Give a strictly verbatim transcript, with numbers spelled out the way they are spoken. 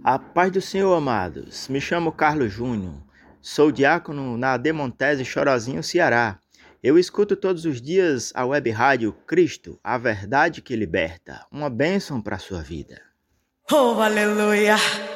A paz do Senhor, amados. Me chamo Carlos Júnior. Sou diácono na Demontese, Chorozinho, Ceará. Eu escuto todos os dias a web rádio Cristo, a verdade que liberta. Uma bênção para a sua vida. Oh, aleluia!